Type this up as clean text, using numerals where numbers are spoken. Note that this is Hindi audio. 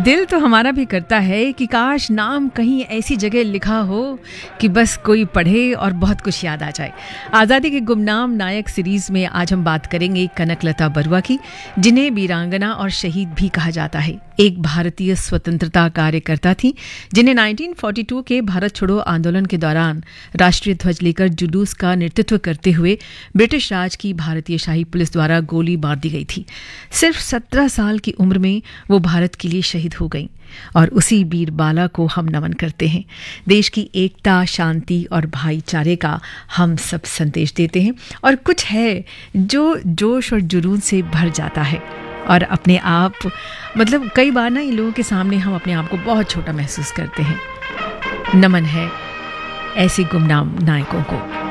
दिल तो हमारा भी करता है कि काश नाम कहीं ऐसी जगह लिखा हो कि बस कोई पढ़े और बहुत कुछ याद आ जाए। आज़ादी के गुमनाम नायक सीरीज में आज हम बात करेंगे कनकलता बरुआ की, जिन्हें वीरांगना और शहीद भी कहा जाता है। एक भारतीय स्वतंत्रता कार्यकर्ता थी जिन्हें 1942 के भारत छोड़ो आंदोलन के दौरान राष्ट्रीय ध्वज लेकर जुलूस का नेतृत्व करते हुए ब्रिटिश राज की भारतीय शाही पुलिस द्वारा गोली मार दी गई थी। सिर्फ 17 साल की उम्र में वो भारत के लिए शहीद हो गईं और उसी बीरबाला को हम नमन करते हैं। देश की एकता, शांति और भाईचारे का हम सब संदेश देते हैं और कुछ है जो जोश और जुनून से भर जाता है और अपने आप कई बार ना इन लोगों के सामने हम अपने आप को बहुत छोटा महसूस करते हैं। नमन है ऐसे गुमनाम नायकों को।